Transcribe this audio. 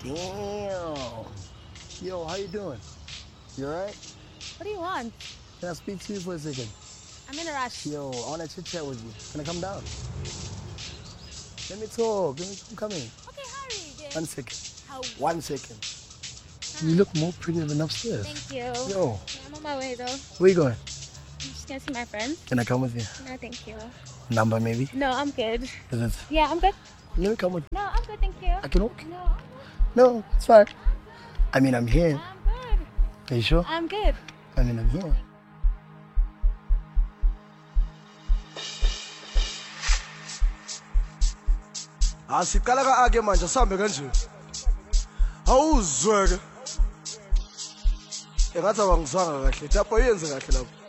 Damn. Yo, how you doing? You alright? What do you want? Can I speak to you for a second? I'm in a rush. Yo, I want to chit chat with you. Can I come down? Let me talk. I'm coming. Okay, hurry, then. 1 second. How? 1 second. You look more pretty than upstairs. Thank you. Yo. I'm on my way, though. Where you going? I'm just gonna see my friends. Can I come with you? No, thank you. Number maybe? No, I'm good. Is it? Yeah, I'm good. Let me come with you. No, I'm good, thank you. I can walk? No, No, it's fine. I mean, I'm here. I'm good. Are you sure? I'm good. I mean, I'm here. Asiqala ka-ake manje sihambe kanje. Awuzweke. Engathi abangizwanga kahle. Japha uyenze kahle lapho.